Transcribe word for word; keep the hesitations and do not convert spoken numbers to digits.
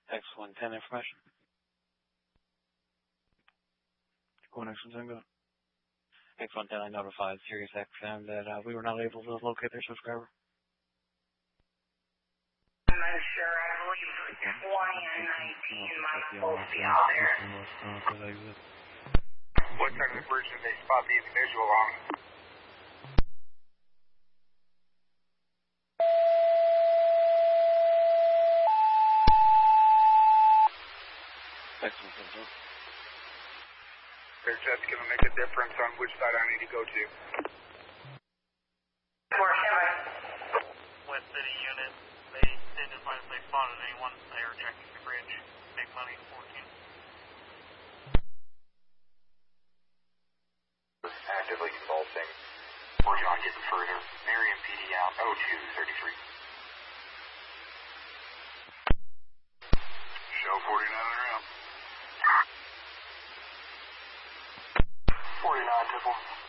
X one ten information. One X one ten, go. X one ten, I notified Sirius X M that uh, we were not able to locate their subscriber. I'm unsure. I believe twenty and nineteen might both be out there. What type of version did they spot the individual on? X one ten, go. That's going to make a difference on which side I need to go to. West City unit, they identified if they spotted anyone. They are checking the bridge. Big money, fourteen. Actively convulsing. Working on getting further. Marion P D out. oh two thirty-three. Show forty-nine around. forty-nine, triple.